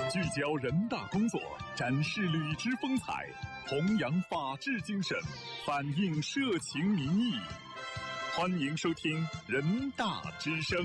聚焦人大工作，展示履职风采，弘扬法治精神，反映社情民意。欢迎收听人大之声。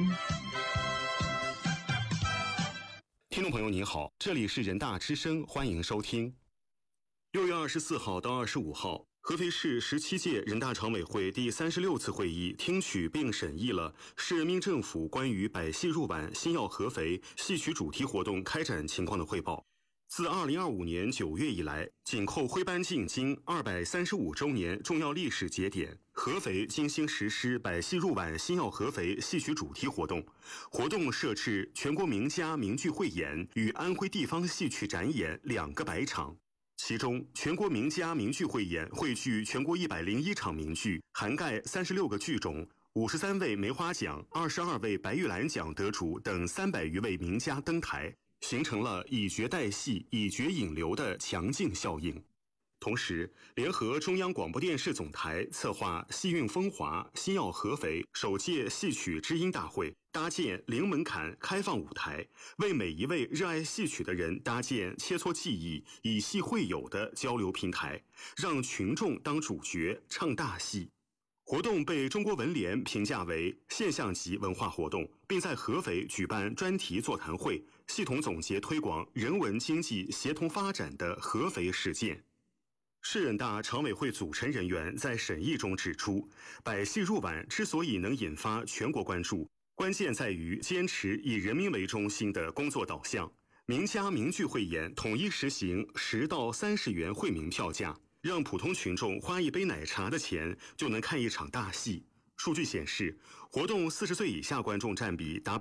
听众朋友您好，这里是人大之声，欢迎收听。6月24号到25号，合肥市17届人大常委会第36次会议听取并审议了市人民政府关于百戏入皖星耀合肥戏曲主题活动开展情况的汇报。自2025年9月以来，紧扣徽班进京235周年重要历史节点，合肥精心实施百戏入皖星耀合肥戏曲主题活动。活动设置全国名家名剧汇演与安徽地方戏曲展演2个百场。其中，全国名家名剧汇演汇聚全国101场名剧，涵盖36个剧种、53位梅花奖、22位白玉兰奖得主等300余位名家登台，形成了以绝代戏、以绝引流的强劲效应。同时，联合中央广播电视总台策划戏韵风华星耀合肥首届戏曲知音大会，搭建零门槛开放舞台，为每一位热爱戏曲的人搭建切磋技艺、以戏会友的交流平台，让群众当主角唱大戏。活动被中国文联评价为现象级文化活动，并在合肥举办专题座谈会，系统总结推广人文经济协同发展的合肥实践。市人大常委会组成人员在审议中指出，百戏入皖之所以能引发全国关注，关键在于坚持以人民为中心的工作导向。名家名剧汇演统一实行10到30元惠民票价，让普通群众花一杯奶茶的钱就能看一场大戏。数据显示，活动40岁以下观众占比达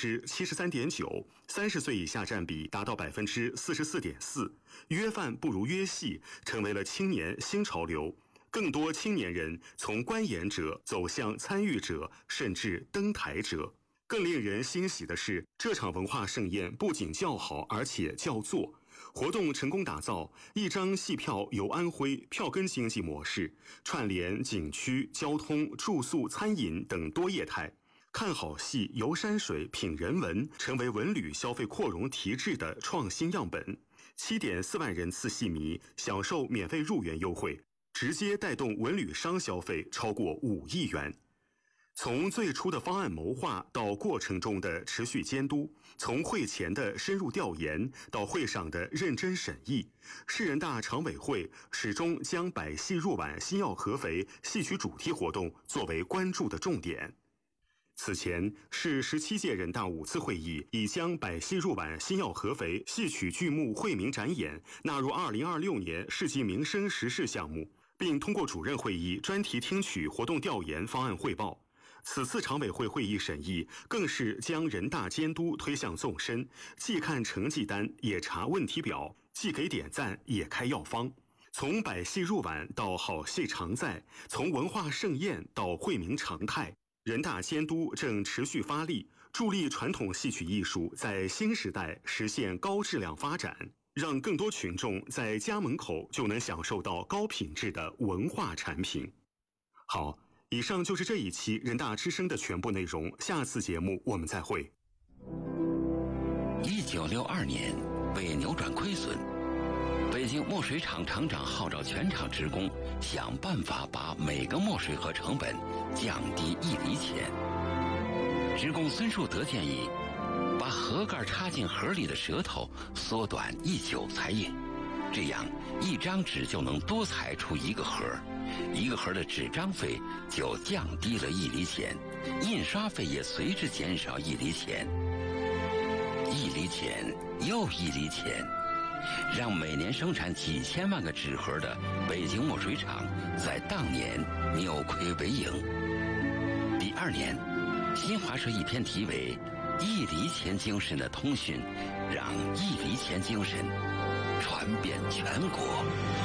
73.9%， 30岁以下占比达到 44.4%， 约饭不如约戏成为了青年新潮流。更多青年人从观演者走向参与者，甚至登台者。更令人欣喜的是，这场文化盛宴不仅叫好，而且叫座。活动成功打造一张戏票游安徽票根经济模式，串联景区、交通、住宿、餐饮等多业态，看好戏、游山水、品人文，成为文旅消费扩容提质的创新样本。7.4万人次戏迷享受免费入园优惠，直接带动文旅商消费超过5亿元。从最初的方案谋划到过程中的持续监督，从会前的深入调研到会上的认真审议，市人大常委会始终将百戏入皖星耀合肥戏曲主题活动作为关注的重点。此前，市17届人大5次会议已将百戏入皖星耀合肥戏曲剧目惠民展演纳入2026年市级民生实事项目，并通过主任会议专题听取活动调研方案汇报。此次常委会会议审议更是将人大监督推向纵深，既看成绩单也查问题表，既给点赞也开药方。从百戏入皖到好戏常在，从文化盛宴到惠民常态，人大监督正持续发力，助力传统戏曲艺术在新时代实现高质量发展，让更多群众在家门口就能享受到高品质的文化产品。好，以上就是这一期人大之声的全部内容，下次节目我们再会。 1962年，为扭转亏损，北京墨水厂厂长号召全厂职工想办法把每个墨水盒成本降低1厘钱。职工孙树德建议，把盒盖插进盒里的舌头缩短1韭菜印，这样一张纸就能多裁出1个盒，一个盒的纸张费就降低了1厘钱，印刷费也随之减少1厘钱。1厘钱又1厘钱，让每年生产几千万个纸盒的北京墨水厂在当年扭亏为盈。第2年，新华社一篇题为“1厘钱精神”的通讯，让1厘钱精神传遍全国。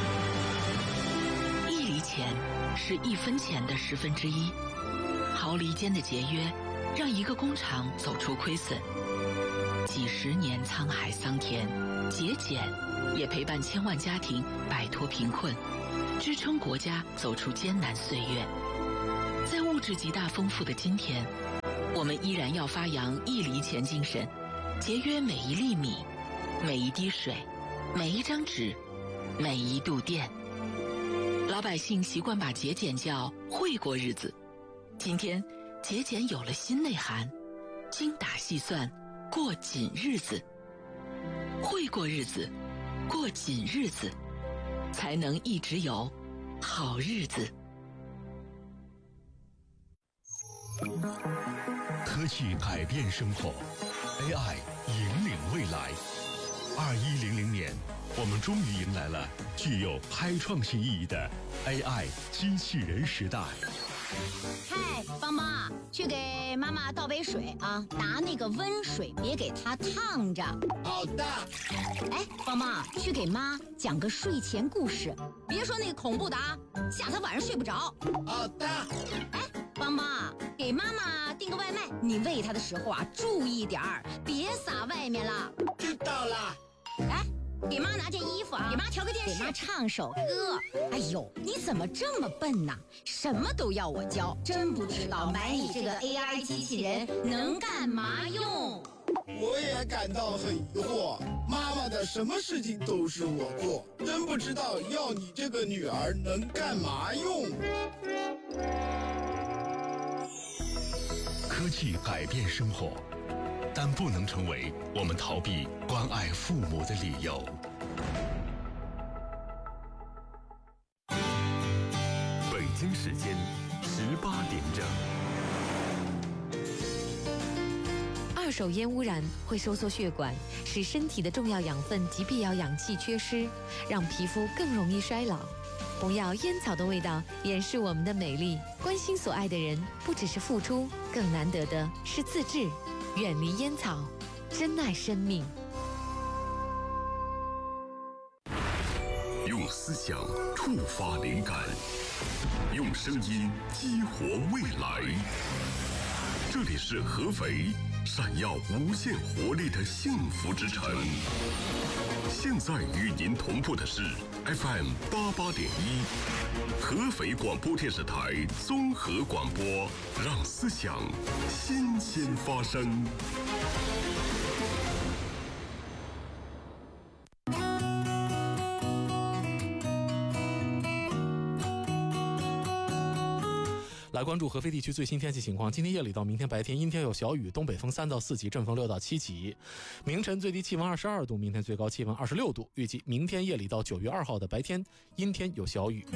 1厘钱是1分钱的1/10，毫厘间的节约让一个工厂走出亏损。几十年沧海桑田，节俭也陪伴千万家庭摆脱贫困，支撑国家走出艰难岁月。在物质极大丰富的今天，我们依然要发扬1厘钱精神，节约每一粒米， 每一滴水，每一张纸，每一度电。老百姓习惯把节俭叫会过日子，今天节俭有了新内涵，精打细算，过紧日子。会过日子，过紧日子，才能一直有好日子。 科技改变生活 ，AI 引领未来。2100年，我们终于迎来了具有开创性意义的 AI 机器人时代。 嗨，帮忙去给妈妈倒杯水啊，拿那个温水，别给她烫着。 好的。 哎，帮忙去给妈讲个睡前故事，别说那个恐怖的啊，吓她晚上睡不着。 好的。 哎，帮忙给妈妈订个外卖，你喂她的时候啊，注意点儿，别撒外面了。 知道了。 哎，给妈拿件衣服啊，给妈调个电视，给妈唱首歌。哎呦，你怎么这么笨呢？什么都要我教，真不知道买你这个 AI 机器人能干嘛用。 我也感到很疑惑，妈妈的什么事情都是我做，真不知道要你这个女儿能干嘛用。 科技改变生活，但不能成为我们逃避关爱父母的理由。 北京时间18点整。 二手烟污染会收缩血管，使身体的重要养分及必要氧气缺失，让皮肤更容易衰老。不要烟草的味道掩饰我们的美丽。关心所爱的人，不只是付出，更难得的是自制。远离烟草，珍爱生命。 用思想触发灵感，用声音激活未来。这里是合肥，闪耀无限活力的幸福之城。现在与您同步的是 FM 88.1，合肥广播电视台综合广播，让思想新鲜发生。 来关注合肥地区最新天气情况。今天夜里到明天白天阴天有小雨，东北风3到4级，阵风6到7级。明晨最低气温22度，明天最高气温26度。预计明天夜里到9月2号的白天阴天有小雨。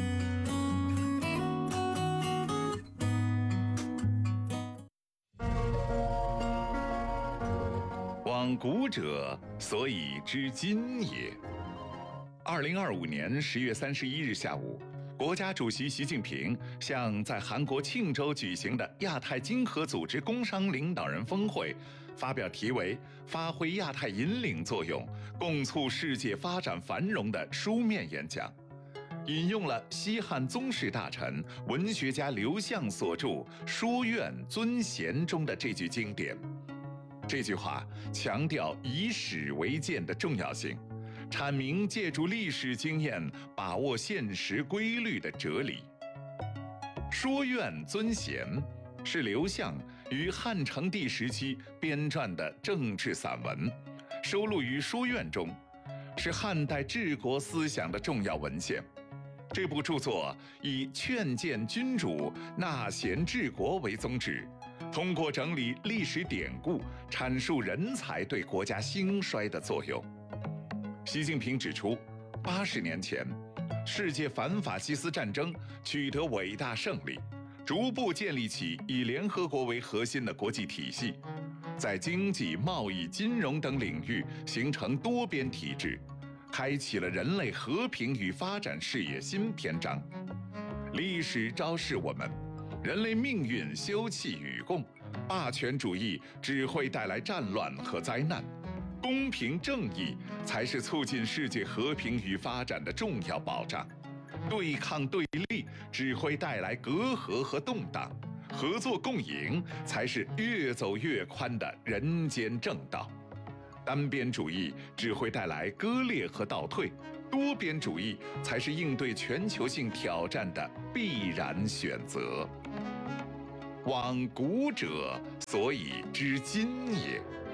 往古者，所以知今也。2025年10月31日下午，国家主席习近平向在韩国庆州举行的亚太经合组织工商领导人峰会发表题为“发挥亚太引领作用，共促世界发展繁荣”的书面演讲，引用了西汉宗室大臣、文学家刘向所著《书院尊贤》中的这句经典。这句话强调以史为鉴的重要性，阐明借助历史经验把握现实规律的哲理。书院尊贤是刘向于汉成帝时期编撰的政治散文，收录于书院中，是汉代治国思想的重要文献。这部著作以劝谏君主、纳贤治国为宗旨，通过整理历史典故，阐述人才对国家兴衰的作用。习近平指出，80年前，世界反法西斯战争取得伟大胜利，逐步建立起以联合国为核心的国际体系，在经济、贸易、金融等领域形成多边体制，开启了人类和平与发展事业新篇章。历史昭示我们，人类命运休戚与共，霸权主义只会带来战乱和灾难，公平正义才是促进世界和平与发展的重要保障。对抗对立只会带来隔阂和动荡，合作共赢才是越走越宽的人间正道。单边主义只会带来割裂和倒退，多边主义才是应对全球性挑战的必然选择。往古者，所以知今也。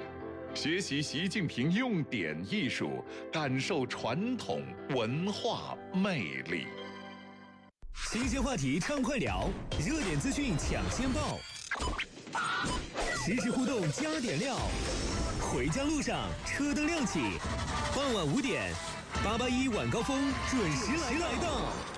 学习习近平用典艺术，感受传统文化魅力。 新鲜话题畅快聊，热点资讯抢先报，实时互动加点料。回家路上车灯亮起，傍晚5点，881晚高峰准时来到。